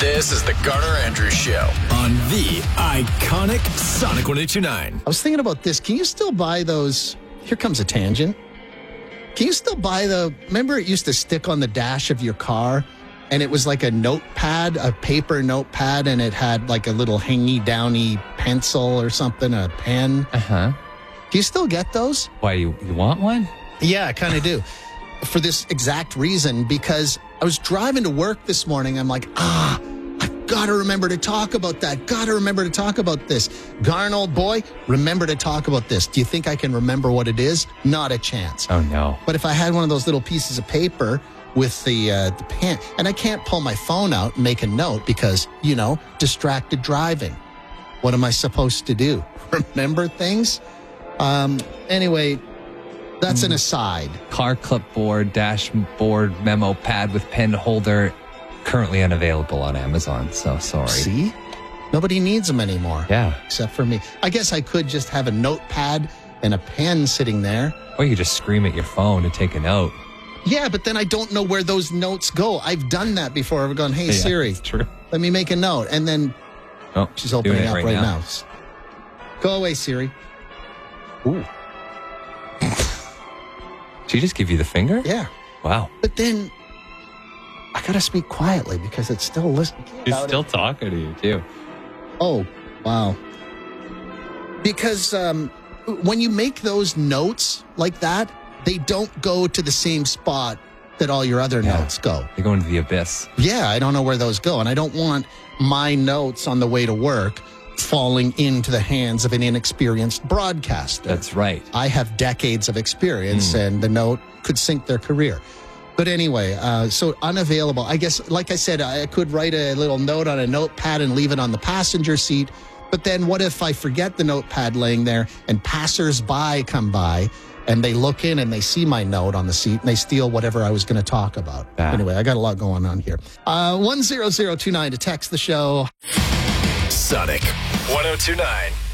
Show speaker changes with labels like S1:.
S1: This is the Garner Andrews Show on the iconic Sonic 102.9.
S2: I was thinking about this. Can you still buy those? Here comes a tangent. Can you still buy remember it used to stick on the dash of your car and it was like a notepad, a paper notepad, and it had like a little hangy downy pencil or something, a pen?
S3: Uh-huh.
S2: Do you still get those?
S3: Why, you want one?
S2: Yeah, I kind of do. For this exact reason, because I was driving to work this morning. I'm like, I've got to remember to talk about that. Got to remember to talk about this. Garn, old boy, remember to talk about this. Do you think I can remember what it is? Not a chance.
S3: Oh, no.
S2: But if I had one of those little pieces of paper with the pen, and I can't pull my phone out and make a note because, distracted driving. What am I supposed to do? Remember things? Anyway, that's an aside.
S3: Car clipboard, dashboard, memo pad with pen holder, currently unavailable on Amazon. So sorry.
S2: See? Nobody needs them anymore.
S3: Yeah.
S2: Except for me. I guess I could just have a notepad and a pen sitting there.
S3: Or you just scream at your phone to take a note.
S2: Yeah, but then I don't know where those notes go. I've done that before. I've gone, hey,
S3: Yeah,
S2: Siri,
S3: that's true.
S2: let me make a note. And then she's opening up right now. Go away, Siri. Ooh.
S3: She just give you the finger?
S2: Yeah.
S3: Wow.
S2: But then I got to speak quietly because it's still listening.
S3: She's still talking to you, too.
S2: Oh, wow. Because when you make those notes like that, they don't go to the same spot that all your other notes go.
S3: They go into the abyss.
S2: Yeah, I don't know where those go. And I don't want my notes on the way to work falling into the hands of an inexperienced broadcaster.
S3: That's right.
S2: I have decades of experience and the note could sink their career. But anyway, so unavailable. I guess, like I said, I could write a little note on a notepad and leave it on the passenger seat. But then what if I forget the notepad laying there and passers-by come by and they look in and they see my note on the seat and they steal whatever I was going to talk about? Anyway, I got a lot going on here. 10029 to text the show.
S1: Sonic 102.9.